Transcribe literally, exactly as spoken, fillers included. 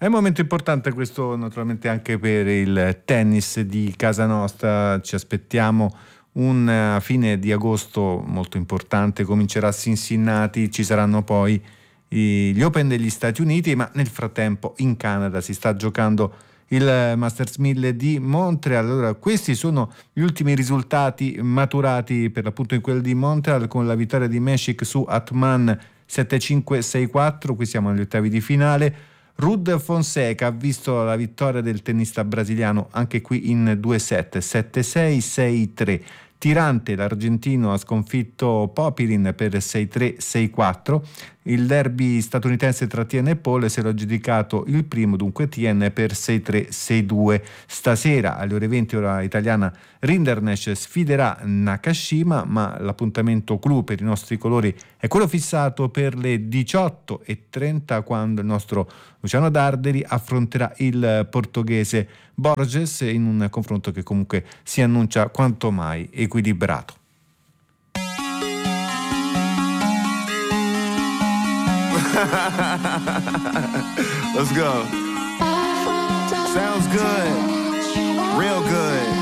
È un momento importante questo, naturalmente, anche per il tennis di casa nostra. Ci aspettiamo una fine di agosto molto importante, comincerà a Cincinnati, ci saranno poi gli Open degli Stati Uniti, ma nel frattempo in Canada si sta giocando il Masters mille di Montreal. Allora, questi sono gli ultimi risultati maturati per l'appunto in quello di Montreal, con la vittoria di Meshik su Atman sette cinque sei quattro. Qui siamo agli ottavi di finale. Ruud Fonseca ha visto la vittoria del tennista brasiliano anche qui in due set, sette sei sei tre. Tirante, l'argentino, ha sconfitto Popirin per sei tre sei quattro. Il derby statunitense tra Tien e Paul se l'ha aggiudicato il primo, dunque Tien per sei tre sei due. Stasera alle ore venti ora italiana Rinderknech sfiderà Nakashima, ma l'appuntamento clou per i nostri colori è quello fissato per le diciotto e trenta, quando il nostro Luciano Darderi affronterà il portoghese Borges in un confronto che comunque si annuncia quanto mai equilibrato. Let's go. Sounds good. Real good.